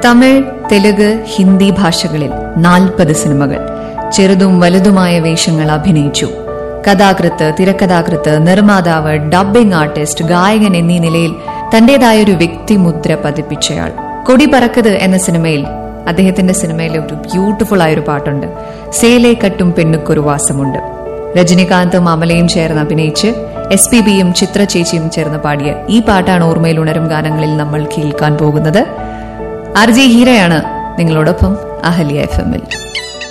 തമിഴ്, തെലുങ്ക്, ഹിന്ദി ഭാഷകളിൽ 40 സിനിമകൾ, ചെറുതും വലുതുമായ വേഷങ്ങൾ അഭിനയിച്ചു. കഥാകൃത്ത്, തിരക്കഥാകൃത്ത്, നിർമ്മാതാവ്, ഡബ്ബിംഗ് ആർട്ടിസ്റ്റ്, ഗായകൻ എന്നീ നിലയിൽ തന്റേതായൊരു വ്യക്തിമുദ്ര പതിപ്പിച്ചയാൾ. കൊടി പറക്കത് എന്ന സിനിമയിൽ, അദ്ദേഹത്തിന്റെ സിനിമയിലെ ഒരു ബ്യൂട്ടിഫുൾ ആയൊരു പാട്ടുണ്ട്, സേലെ കട്ടും പെണ്ണുക്കൊരു വാസമുണ്ട്. രജനികാന്തും അമലയും ചേർന്ന് അഭിനയിച്ച് SPBയും ചിത്ര ചേച്ചിയും ചേർന്ന് പാടിയ ഈ പാട്ടാണ് ഓർമ്മയിൽ ഉണരും ഗാനങ്ങളിൽ നമ്മൾ കേൾക്കാൻ പോകുന്നത്. RJ ഹീരയാണ് നിങ്ങളോടൊപ്പം അഹല്യ FM-ൽ.